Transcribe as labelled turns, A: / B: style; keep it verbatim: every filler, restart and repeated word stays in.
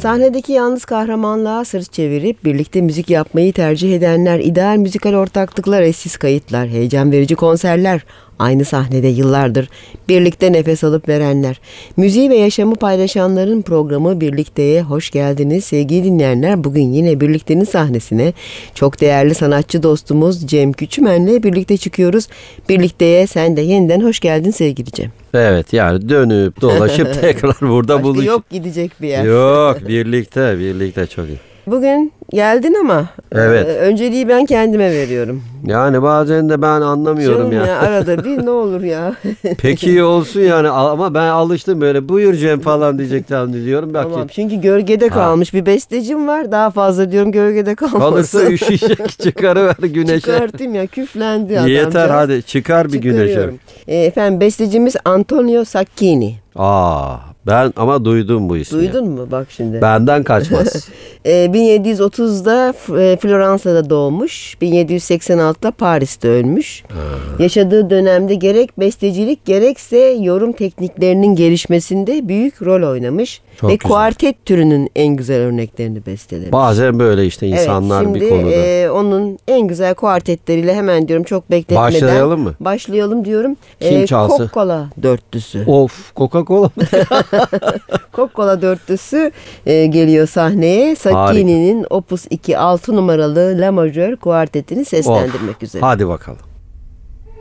A: Sahnedeki yalnız kahramanlığa sırt çevirip birlikte müzik yapmayı tercih edenler, ideal müzikal ortaklıklar, eşsiz kayıtlar, heyecan verici konserler, aynı sahnede yıllardır birlikte nefes alıp verenler, müziği ve yaşamı paylaşanların programı Birlikteye hoş geldiniz sevgili dinleyenler. Bugün yine Birlikte'nin sahnesine çok değerli sanatçı dostumuz Cem Küçümen'le birlikte çıkıyoruz. Birlikte'ye sen de yeniden hoş geldin sevgili Cem.
B: Evet, yani dönüp dolaşıp tekrar burada buluş.
A: Yok gidecek bir yer.
B: Yok, birlikte birlikte çok iyi.
A: Bugün geldin ama
B: evet.
A: e, önceliği ben kendime veriyorum.
B: Yani bazen de ben anlamıyorum
A: Canım
B: ya.
A: ya. Arada bir ne olur ya.
B: Peki iyi olsun yani, ama ben alıştım böyle buyur Cem falan diyecektim diyorum. Bak
A: Tamam, çünkü gölgede ha. kalmış bir bestecim var. Daha fazla diyorum gölgede kalmasın.
B: Kalırsa üşüyecek, çıkarıver güneşe.
A: Çıkartayım ya, küflendi adamcağız.
B: Yeter hadi çıkar bir güneşe.
A: E, efendim bestecimiz Antonio Sacchini.
B: Aa, ben ama duydum bu ismi.
A: Duydun mu? Bak şimdi.
B: Benden kaçmaz.
A: e, bin yedi yüz otuzda e, Floransa'da doğmuş. bin yedi yüz seksen altıda Paris'te ölmüş. Ha. Yaşadığı dönemde gerek bestecilik gerekse yorum tekniklerinin gelişmesinde büyük rol oynamış. Çok ve güzel. Kuartet türünün en güzel örneklerini bestelemiş.
B: Bazen böyle işte insanlar evet, bir konuda.
A: Şimdi e, onun en güzel kuartetleriyle hemen diyorum çok bekletmeden.
B: Başlayalım mı?
A: Başlayalım diyorum.
B: Kim e, çalsın?
A: Coca-Cola dörtlüsü.
B: Of, Coca-Cola mı?
A: Coca-Cola dörtlüsü e, geliyor sahneye. Sacchini'nin Opus iki altı numaralı La Majör kuartetini seslendirmek
B: of.
A: üzere.
B: Hadi bakalım.